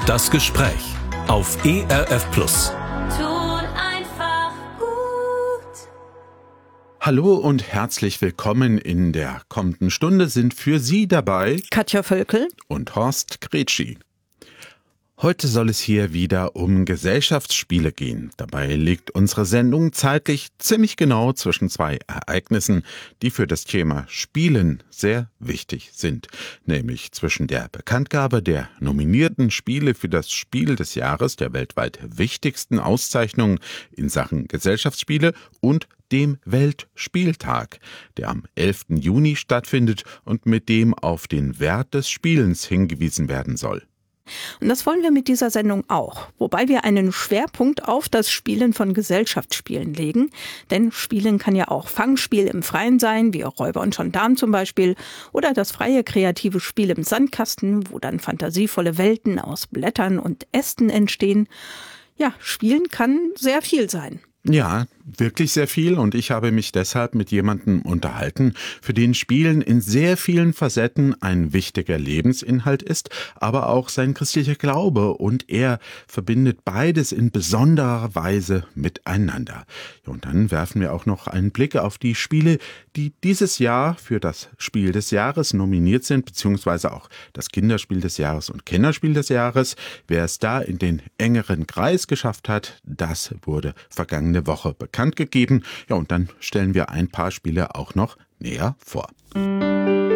Das Gespräch auf ERF Plus. Tut einfach gut. Hallo und herzlich willkommen. In der kommenden Stunde sind für Sie dabei Katja Völkel und Horst Gretschi. Heute soll es hier wieder um Gesellschaftsspiele gehen. Dabei liegt unsere Sendung zeitlich ziemlich genau zwischen zwei Ereignissen, die für das Thema Spielen sehr wichtig sind. Nämlich zwischen der Bekanntgabe der nominierten Spiele für das Spiel des Jahres, der weltweit wichtigsten Auszeichnungen in Sachen Gesellschaftsspiele, und dem Weltspieltag, der am 11. Juni stattfindet und mit dem auf den Wert des Spielens hingewiesen werden soll. Und das wollen wir mit dieser Sendung auch, wobei wir einen Schwerpunkt auf das Spielen von Gesellschaftsspielen legen. Denn Spielen kann ja auch Fangspiel im Freien sein, wie Räuber und Gendarm zum Beispiel, oder das freie kreative Spiel im Sandkasten, wo dann fantasievolle Welten aus Blättern und Ästen entstehen. Ja, Spielen kann sehr viel sein. Ja, wirklich sehr viel, und ich habe mich deshalb mit jemandem unterhalten, für den Spielen in sehr vielen Facetten ein wichtiger Lebensinhalt ist, aber auch sein christlicher Glaube, und er verbindet beides in besonderer Weise miteinander. Und dann werfen wir auch noch einen Blick auf die Spiele, die dieses Jahr für das Spiel des Jahres nominiert sind, beziehungsweise auch das Kinderspiel des Jahres und Kennerspiel des Jahres. Wer es da in den engeren Kreis geschafft hat, das wurde vergangene Woche bekannt gegeben. Ja, und dann stellen wir ein paar Spiele auch noch näher vor.